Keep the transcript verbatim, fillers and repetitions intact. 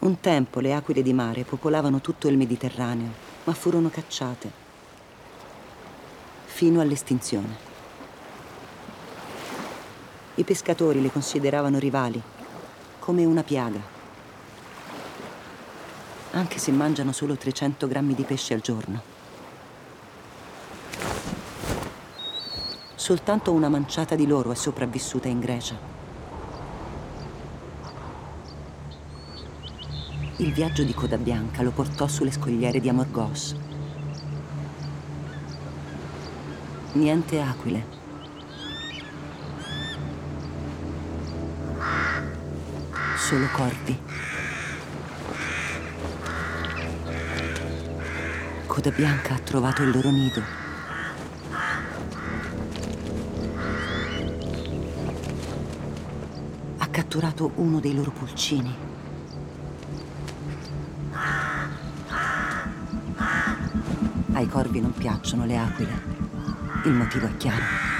Un tempo le aquile di mare popolavano tutto il Mediterraneo, ma furono cacciate fino all'estinzione. I pescatori le consideravano rivali, come una piaga. Anche se mangiano solo trecento grammi di pesce al giorno. Soltanto una manciata di loro è sopravvissuta in Grecia. Il viaggio di Coda Bianca lo portò sulle scogliere di Amorgos. Niente aquile. Solo corvi. Coda Bianca ha trovato il loro nido. Ha catturato uno dei loro pulcini. Ai corvi non piacciono le aquile. Il motivo è chiaro.